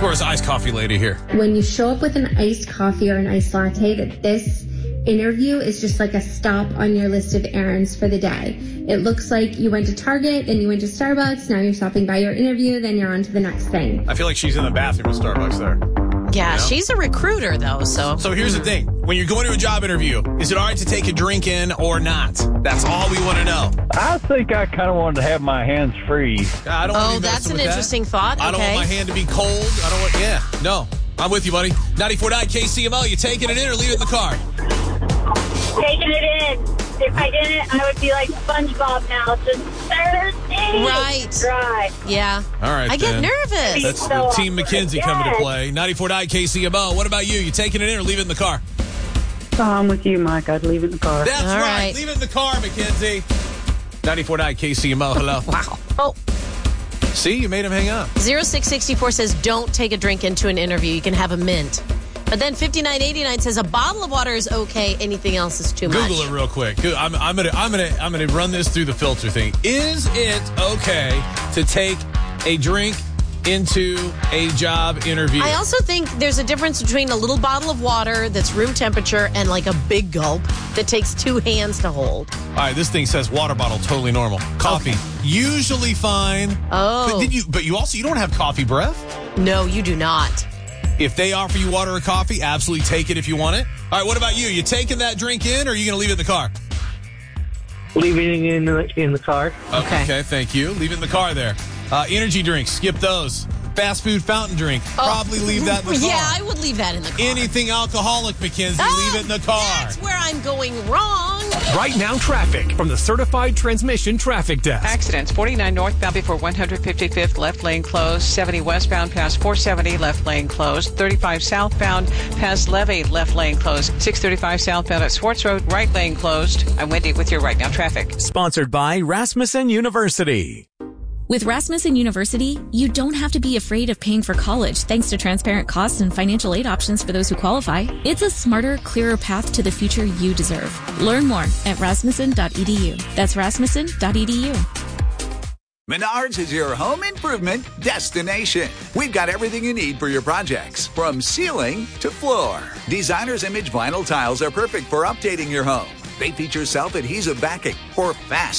course, iced coffee lady here. When you show up with an iced coffee or an iced latte, that this interview is just like a stop on your list of errands for the day. It looks like you went to Target, then you went to Starbucks, now you're stopping by your interview, then you're on to the next thing. I feel like she's in the bathroom at Starbucks there. Yeah, You know? she's a recruiter, though, so. So here's the thing. When you're going to a job interview, is it all right to take a drink in or not? That's all we want to know. I think I kind of wanted to have my hands free. I don't want to be that's messing an with interesting that. thought. I don't want my hand to be cold. I don't want, no. I'm with you, buddy. 94.9 KCMO, you taking it in or leave it in the car? Taking it in. If I didn't, I would be like SpongeBob now. Just thirsty. Right. Dry. Yeah. All right, I get then. nervous. That's So the Team McKenzie coming to yes. play. 94.9 KCMO. What about you? You taking it in or leave it in the car? I'm with you, Mike. I'd leave it in the car. That's All right. right. Leave it in the car, McKenzie. 94.9 KCMO. Hello. Wow. Oh, See, you made him hang up. 0664 says don't take a drink into an interview. You can have a mint. But then 5989 says a bottle of water is okay. Anything else is too much. Google it real quick. I'm gonna run this through the filter thing. Is it okay to take a drink into a job interview? I also think there's a difference between a little bottle of water that's room temperature and like a big gulp that takes 2 hands to hold. All right, this thing says water bottle, totally normal. Coffee, usually fine. Oh. But you don't have coffee breath? No, you do not. If they offer you water or coffee, absolutely take it if you want it. All right, what about you? You taking that drink in or are you going to leave it in the car? Leaving it in the car. Okay, thank you. Leave it in the car there. Energy drinks, skip those. Fast food fountain drink, probably leave that in the car. Yeah, I would leave that in the car. Anything alcoholic, McKenzie, leave it in the car. That's where I'm going wrong. Right now, traffic from the Certified Transmission Traffic Desk. Accidents. 49 northbound before 155th, left lane closed. 70 westbound past 470, left lane closed. 35 southbound past Levy, left lane closed. 635 southbound at Swartz Road, right lane closed. I'm Wendy with your Right Now traffic. Sponsored by Rasmussen University. With Rasmussen University, you don't have to be afraid of paying for college thanks to transparent costs and financial aid options for those who qualify. It's a smarter, clearer path to the future you deserve. Learn more at rasmussen.edu. That's rasmussen.edu. Menards is your home improvement destination. We've got everything you need for your projects, from ceiling to floor. Designer's Image vinyl tiles are perfect for updating your home. They feature self-adhesive backing for fast